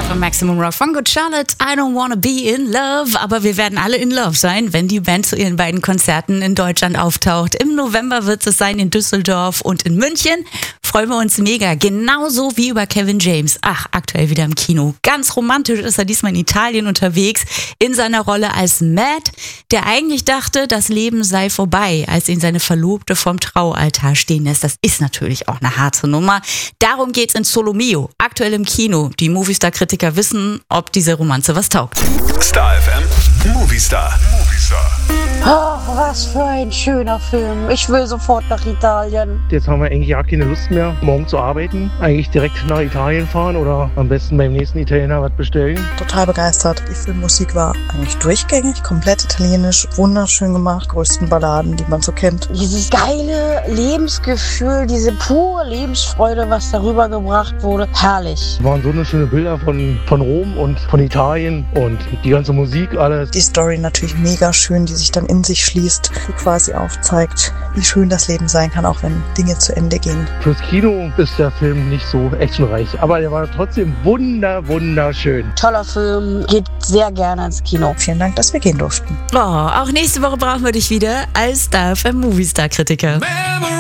Von Maximum Rock von Good Charlotte, I don't wanna be in love. Aber wir werden alle in love sein, wenn die Band zu ihren beiden Konzerten in Deutschland auftaucht. Im November wird es sein in Düsseldorf und in München. Freuen wir uns mega. Genauso wie über Kevin James. Ach, aktuell wieder im Kino. Ganz romantisch ist er diesmal in Italien unterwegs, in seiner Rolle als Matt, der eigentlich dachte, das Leben sei vorbei, als ihn seine Verlobte vom Traualtar stehen lässt. Das ist natürlich auch eine harte Nummer. Darum geht's in Solo Mio, aktuell im Kino. Die Movistar-Kritiker wissen, ob diese Romanze was taugt. Star FM, Movistar. Ach, was für ein schöner Film. Ich will sofort nach Italien. Jetzt haben wir eigentlich ja keine Lust mehr, morgen zu arbeiten. Eigentlich direkt nach Italien fahren oder am besten beim nächsten Italiener was bestellen. Total begeistert. Die Filmmusik war eigentlich durchgängig, komplett italienisch, wunderschön gemacht, größten Balladen, die man so kennt. Dieses geile Lebensgefühl, diese pure Lebensfreude, was darüber gebracht wurde, herrlich. Es waren so eine schöne Bilder von Rom und von Italien und die ganze Musik, alles. Die Story natürlich mega schön, die sich dann in sich schließt, die quasi aufzeigt, wie schön das Leben sein kann, auch wenn Dinge zu Ende gehen. Fürs Kino ist der Film nicht so actionreich, aber er war trotzdem wunderschön. Toller Film, geht sehr gerne ins Kino. Vielen Dank, dass wir gehen durften. Oh, auch nächste Woche brauchen wir dich wieder als Star FM Movistar-Kritiker.